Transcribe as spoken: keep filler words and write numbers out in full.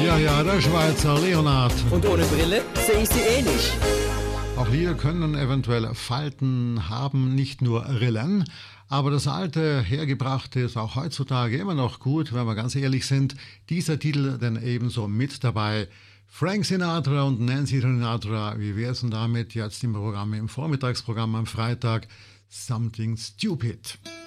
Ja, ja, der Schweizer Leonard. Und ohne Brille sehe ich sie eh nicht. Auch Lieder können eventuell Falten haben, nicht nur Rillen. Aber das alte, hergebrachte ist auch heutzutage immer noch gut, wenn wir ganz ehrlich sind. Dieser Titel denn ebenso mit dabei. Frank Sinatra und Nancy Sinatra, wie wär's denn damit jetzt im Programm, im Vormittagsprogramm am Freitag? Something Stupid.